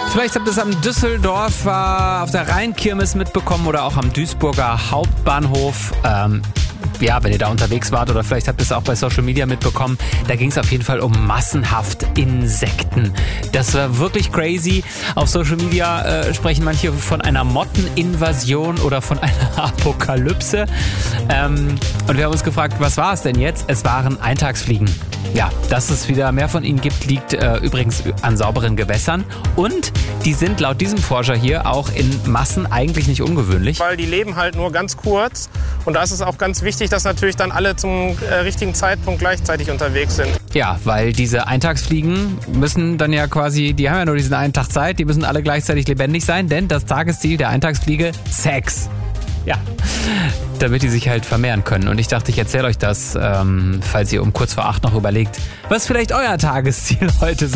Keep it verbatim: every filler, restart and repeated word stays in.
Vielleicht habt ihr es am Düsseldorfer auf der Rheinkirmes mitbekommen oder auch am Duisburger Hauptbahnhof. Ähm, ja, wenn ihr da unterwegs wart oder vielleicht habt ihr es auch bei Social Media mitbekommen, da ging es auf jeden Fall um massenhaft Insekten. Das war wirklich crazy. Auf Social Media äh, sprechen manche von einer Motteninvasion oder von einer Apokalypse. Ähm, und wir haben uns gefragt, was war es denn jetzt? Es waren Eintagsfliegen. Ja, dass es wieder mehr von ihnen gibt, liegt äh, übrigens an sauberen Gewässern. Und die sind laut diesem Forscher hier auch in Massen eigentlich nicht ungewöhnlich. Weil die leben halt nur ganz kurz. Und da ist es auch ganz wichtig, dass natürlich dann alle zum äh, richtigen Zeitpunkt gleichzeitig unterwegs sind. Ja, weil diese Eintagsfliegen müssen dann ja quasi, die haben ja nur diesen einen Tag Zeit, die müssen alle gleichzeitig lebendig sein, denn das Tagesziel der Eintagsfliege, Sex. Ja, damit die sich halt vermehren können. Und ich dachte, ich erzähle euch das, ähm, falls ihr um kurz vor acht noch überlegt, was vielleicht euer Tagesziel heute sein